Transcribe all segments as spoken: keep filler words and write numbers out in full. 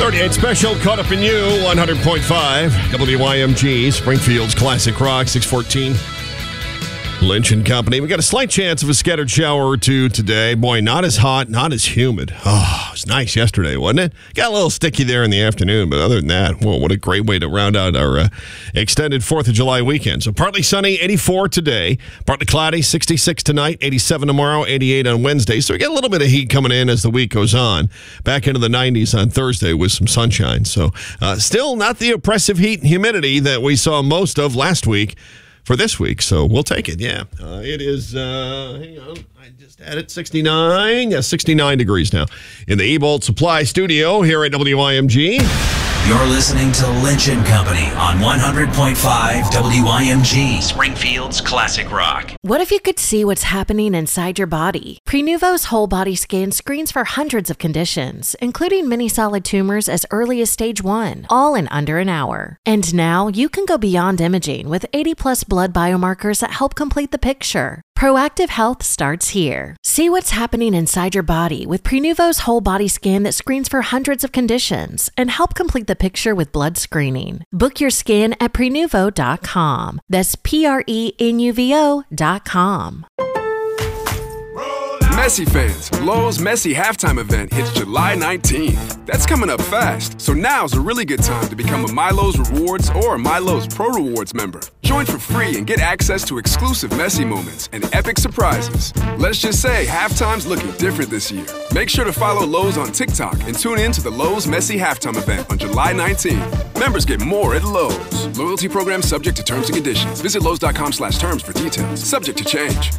It's special Caught Up in You, one hundred point five W Y M G, Springfield's classic rock, six fourteen. Lynch and Company. We got a slight chance of a scattered shower or two today. Boy, not as hot, not as humid. Oh, it was nice yesterday, wasn't it? Got a little sticky there in the afternoon, but other than that, well, what a great way to round out our uh, extended fourth of July weekend. So partly sunny, eighty-four today. Partly cloudy, sixty-six tonight, eighty-seven tomorrow, eighty-eight on Wednesday. So we get a little bit of heat coming in as the week goes on. Back into the nineties on Thursday with some sunshine. So uh, still not the oppressive heat and humidity that we saw most of last week for this week, so we'll take it, yeah. Uh, it is, uh, hang on, I just had it, sixty-nine, yeah, sixty-nine degrees now in the Ebolt Supply Studio here at W Y M G. You're listening to Lynch and Company on one hundred point five W Y M G, Springfield's classic rock. What if you could see what's happening inside your body? Prenuvo's whole body scan screens for hundreds of conditions, including many solid tumors as early as stage one, all in under an hour. And now you can go beyond imaging with eighty plus blood biomarkers that help complete the picture. Proactive health starts here. See what's happening inside your body with Prenuvo's whole body scan that screens for hundreds of conditions and help complete the picture with blood screening. Book your scan at prenuvo dot com. That's P R E N U V O dot com. Messi fans, Lowe's Messi halftime event hits July nineteenth. That's coming up fast, so now's a really good time to become a Milo's Rewards or Milo's Pro Rewards member. Join for free and get access to exclusive Messi moments and epic surprises. Let's just say halftime's looking different this year. Make sure to follow Lowe's on TikTok and tune in to the Lowe's Messi halftime event on July nineteenth. Members get more at Lowe's. Loyalty program subject to terms and conditions. Visit Lowe's dot com slash terms for details. Subject to change.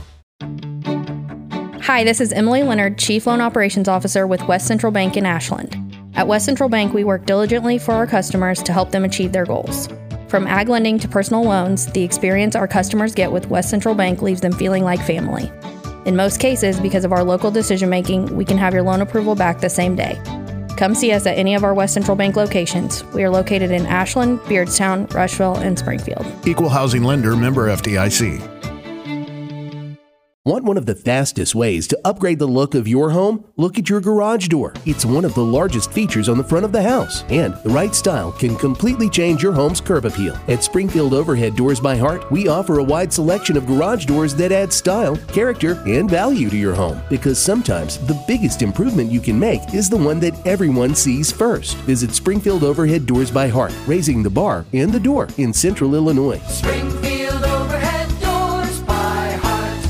Hi, this is Emily Leonard, Chief Loan Operations Officer with West Central Bank in Ashland. At West Central Bank, we work diligently for our customers to help them achieve their goals. From ag lending to personal loans, the experience our customers get with West Central Bank leaves them feeling like family. In most cases, because of our local decision-making, we can have your loan approval back the same day. Come see us at any of our West Central Bank locations. We are located in Ashland, Beardstown, Rushville, and Springfield. Equal housing lender, member F D I C. Want one of the fastest ways to upgrade the look of your home? Look at your garage door. It's one of the largest features on the front of the house, and the right style can completely change your home's curb appeal. At Springfield Overhead Doors by Hart, we offer a wide selection of garage doors that add style, character, and value to your home, because sometimes the biggest improvement you can make is the one that everyone sees first. Visit Springfield Overhead Doors by Hart, raising the bar and the door in Central Illinois. Springfield Overhead Doors by Hart.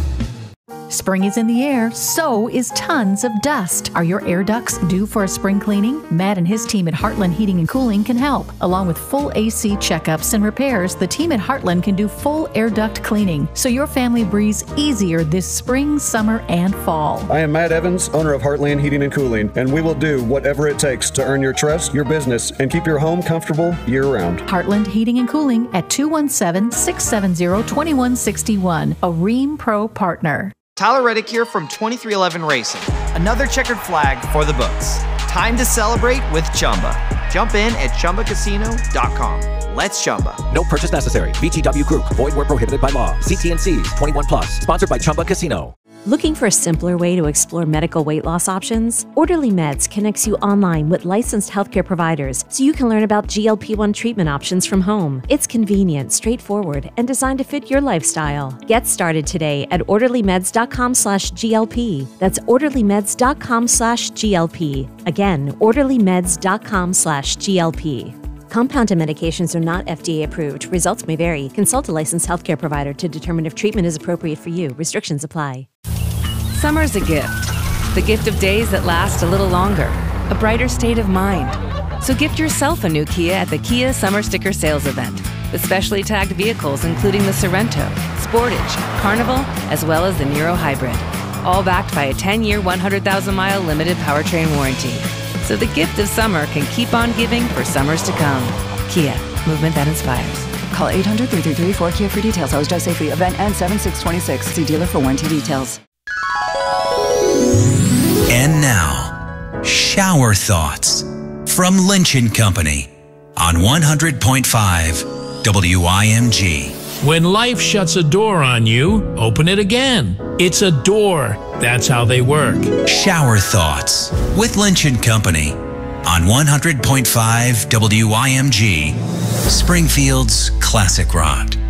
Spring is in the air, so is tons of dust. Are your air ducts due for a spring cleaning? Matt and his team at Heartland Heating and Cooling can help. Along with full A C checkups and repairs, the team at Heartland can do full air duct cleaning, so your family breathes easier this spring, summer, and fall. I am Matt Evans, owner of Heartland Heating and Cooling, and we will do whatever it takes to earn your trust, your business, and keep your home comfortable year-round. Heartland Heating and Cooling at two one seven, six seven zero, two one six one, a Rheem Pro partner. Tyler Reddick here from twenty-three eleven Racing. Another checkered flag for the books. Time to celebrate with Chumba. Jump in at chumba casino dot com. Let's Chumba. No purchase necessary. V G W Group. Void where prohibited by law. See T and C's. twenty-one plus. Sponsored by Chumba Casino. Looking for a simpler way to explore medical weight loss options? Orderly Meds connects you online with licensed healthcare providers so you can learn about G L P one treatment options from home. It's convenient, straightforward, and designed to fit your lifestyle. Get started today at orderly meds dot com slash G L P. That's orderly meds dot com slash G L P. Again, orderly meds dot com slash G L P. Compounded medications are not F D A approved. Results may vary. Consult a licensed healthcare provider to determine if treatment is appropriate for you. Restrictions apply. Summer's a gift. The gift of days that last a little longer. A brighter state of mind. So gift yourself a new Kia at the Kia Summer Sticker Sales Event. With specially tagged vehicles including the Sorento, Sportage, Carnival, as well as the Niro Hybrid. All backed by a ten-year, one hundred thousand mile limited powertrain warranty. So the gift of summer can keep on giving for summers to come. Kia, movement that inspires. Call eight hundred, three three three, four K I A for details. Always drive safely. Event ends seven six twenty-six. See dealer for warranty details. And now, Shower Thoughts from Lynch and Company on one hundred point five W I M G. When life shuts a door on you, open it again. It's a door. That's how they work. Shower Thoughts with Lynch and Company on one hundred point five W I M G, Springfield's Classic Rock.